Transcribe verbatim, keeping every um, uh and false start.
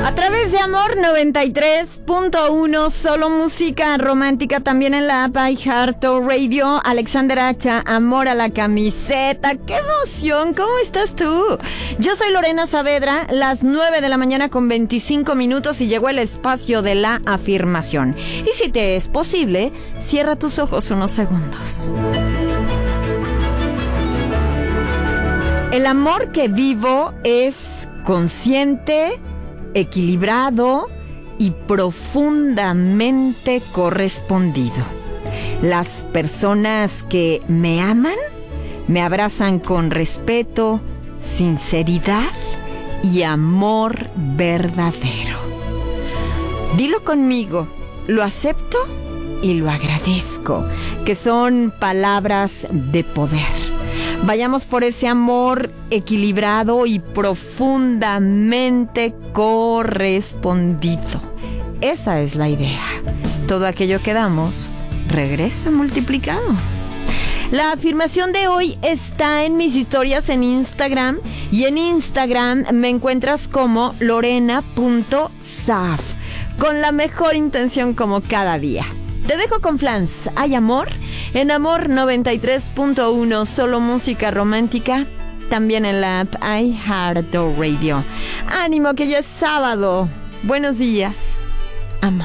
A través de Amor noventa y tres punto uno, solo música romántica, también en la app iHeartRadio. Alexander Hacha, Amor a la camiseta. ¡Qué emoción! ¿Cómo estás tú? Yo soy Lorena Saavedra, las nueve de la mañana con veinticinco minutos y llegó el espacio de la afirmación. Y si te es posible, cierra tus ojos unos segundos. El amor que vivo es consciente, equilibrado y profundamente correspondido. Las personas que me aman me abrazan con respeto, sinceridad y amor verdadero. Dilo conmigo, lo acepto y lo agradezco, que son palabras de poder. Vayamos por ese amor equilibrado y profundamente correspondido. Esa es la idea. Todo aquello que damos regresa multiplicado. La afirmación de hoy está en mis historias en Instagram, y en Instagram me encuentras como lorena punto saaf, con la mejor intención como cada día. Te dejo con Flans, Hay Amor, en Amor noventa y tres punto uno, solo música romántica, también en la app iHeartRadio. Ánimo que ya es sábado. Buenos días.